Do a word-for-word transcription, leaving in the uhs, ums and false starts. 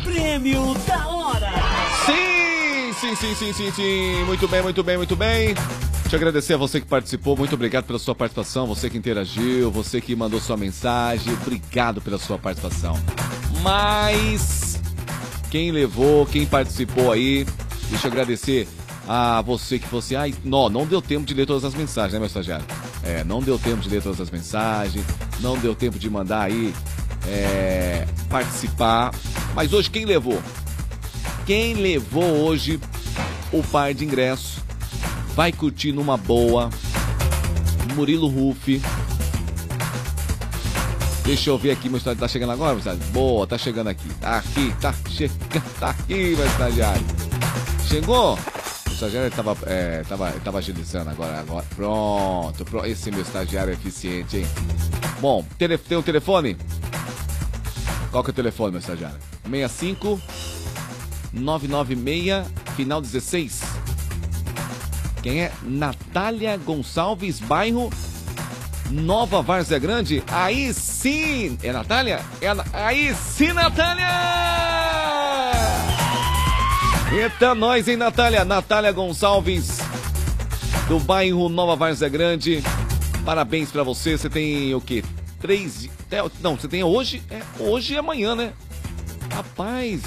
Prêmio da hora. Sim, sim, sim, sim, sim, sim. Muito bem, muito bem, muito bem. Deixa eu agradecer a você que participou, muito obrigado pela sua participação, você que interagiu, você que mandou sua mensagem, obrigado pela sua participação. Mas quem levou, quem participou aí, deixa eu agradecer a você que fosse, ai, não, não deu tempo de ler todas as mensagens, né, meu estagiário? É, não deu tempo de ler todas as mensagens, não deu tempo de mandar aí, é, participar, mas hoje quem levou? Quem levou hoje o par de ingressos? Vai curtir numa boa, Murilo Ruff. Deixa eu ver aqui, meu estagiário. Tá chegando agora, meu estagiário? Boa, tá chegando aqui. Tá aqui, tá chegando, tá aqui, meu estagiário. Chegou? O estagiário tava, é, tava, tava agilizando agora, agora. Pronto, pronto. Esse meu estagiário é eficiente, hein? Bom, tele, tem um telefone? Qual que é o telefone, meu estagiário? seis cinco nove nove seis, final dezesseis. Quem é? Natália Gonçalves, bairro Nova Várzea Grande. Aí sim! É Natália? É a... Aí sim, Natália! Eita, nós, hein, Natália? Natália Gonçalves, do bairro Nova Várzea Grande. Parabéns pra você. Você tem o quê? Três... Não, você tem hoje? É hoje e amanhã, né? Rapaz...